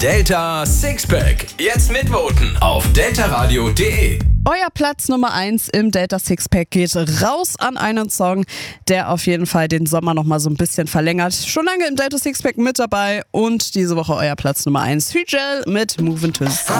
Delta Sixpack. Jetzt mitvoten auf deltaradio.de. Euer Platz Nummer 1 im Delta Sixpack geht raus an einen Song, der auf jeden Fall den Sommer nochmal so ein bisschen verlängert. Schon lange im Delta Sixpack mit dabei und diese Woche euer Platz Nummer 1, Hügel mit Movin' to the Sun.